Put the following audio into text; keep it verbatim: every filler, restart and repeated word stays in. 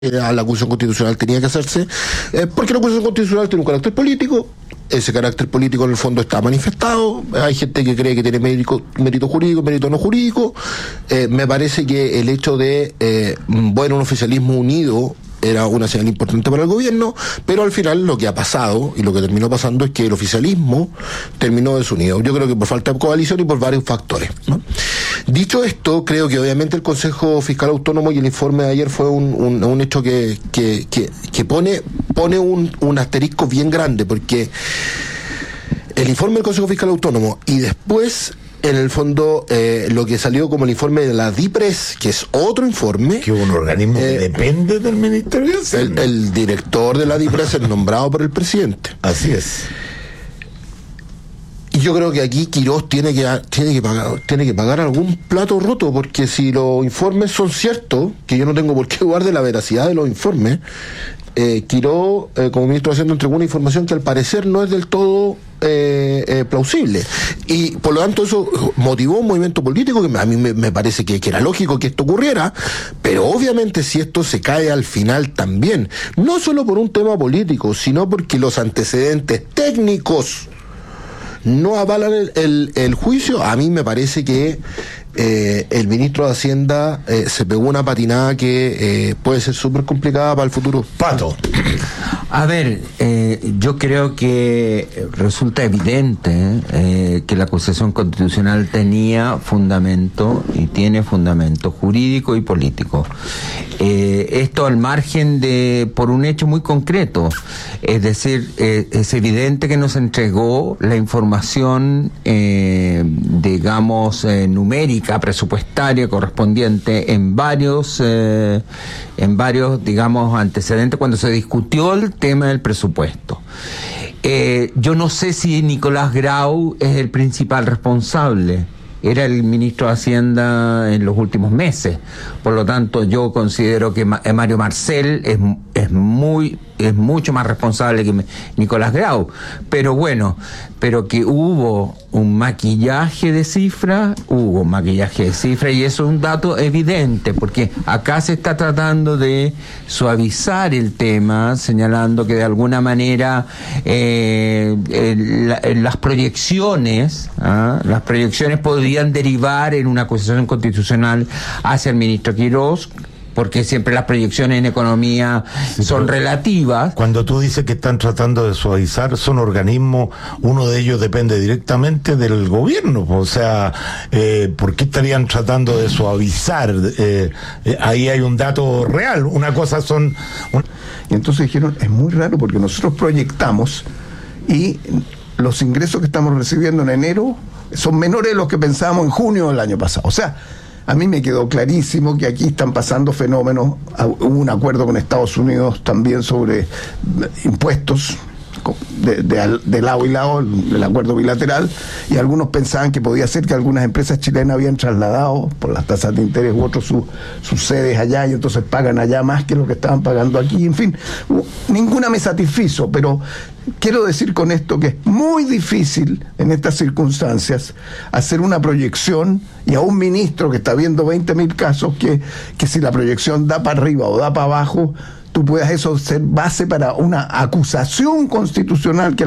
a la acusación constitucional tenía que hacerse, eh, porque la acusación constitucional tiene un carácter político. Ese carácter político en el fondo está manifestado. Hay gente que cree que tiene mérito, mérito jurídico, mérito no jurídico. Eh, me parece que el hecho de, eh, bueno, un oficialismo unido era una señal importante para el gobierno, pero al final lo que ha pasado y lo que terminó pasando es que el oficialismo terminó desunido. Yo creo que por falta de coalición y por varios factores, ¿no? Dicho esto, creo que obviamente el Consejo Fiscal Autónomo y el informe de ayer fue un, un, un hecho que, que, que, que pone, pone un, un asterisco bien grande, porque el informe del Consejo Fiscal Autónomo y después, en el fondo, eh, lo que salió como el informe de la DIPRES, que es otro informe... Que un organismo eh, que depende del Ministerio de Hacienda. El, el director de la DIPRES es nombrado por el presidente. Así es. Y yo creo que aquí Quirós tiene que, tiene que pagar, tiene que pagar algún plato roto, porque si los informes son ciertos, que yo no tengo por qué dudar de la veracidad de los informes, eh, Quirós, eh, como ministro de Hacienda, entregó una información que al parecer no es del todo eh, eh, plausible. Y por lo tanto eso motivó un movimiento político que a mí me, me parece que, que era lógico que esto ocurriera, pero obviamente si esto se cae al final también, no solo por un tema político, sino porque los antecedentes técnicos no avalan el, el, el juicio, a mí me parece que eh, el ministro de Hacienda eh, se pegó una patinada que eh, puede ser súper complicada para el futuro. Pato. A ver, eh, yo creo que resulta evidente eh, que la acusación constitucional tenía fundamento y tiene fundamento jurídico y político. Eh, esto al margen de, por un hecho muy concreto, es decir, eh, es evidente que nos entregó la información, eh, digamos, eh, numérica, presupuestaria correspondiente en varios, eh, en varios, digamos, antecedentes cuando se discutió el tema del presupuesto. Eh, yo no sé si Nicolás Grau es el principal responsable. Era el ministro de Hacienda en los últimos meses. Por lo tanto, yo considero que Mario Marcel es, es muy es mucho más responsable que Nicolás Grau. Pero bueno, pero que hubo un maquillaje de cifras, hubo un maquillaje de cifras, y eso es un dato evidente, porque acá se está tratando de suavizar el tema, señalando que de alguna manera eh, eh, la, las proyecciones, ¿ah? las proyecciones podrían derivar en una acusación constitucional hacia el ministro Quirós, porque siempre las proyecciones en economía sí, son relativas. Cuando tú dices que están tratando de suavizar, son organismos, uno de ellos depende directamente del gobierno, o sea, eh, ¿por qué estarían tratando de suavizar? Eh, eh, ahí hay un dato real, una cosa son... Un... Y entonces dijeron, es muy raro porque nosotros proyectamos y los ingresos que estamos recibiendo en enero son menores de los que pensábamos en junio del año pasado. O sea, a mí me quedó clarísimo que aquí están pasando fenómenos. Hubo un acuerdo con Estados Unidos también sobre impuestos de, de, de lado y lado, el acuerdo bilateral, y algunos pensaban que podía ser que algunas empresas chilenas habían trasladado por las tasas de interés u otros sus, sus sedes allá, y entonces pagan allá más que lo que estaban pagando aquí. En fin, ninguna me satisfizo, pero quiero decir con esto que es muy difícil en estas circunstancias hacer una proyección, y a un ministro que está viendo veinte mil casos, que, que si la proyección da para arriba o da para abajo, tú puedas eso ser base para una acusación constitucional que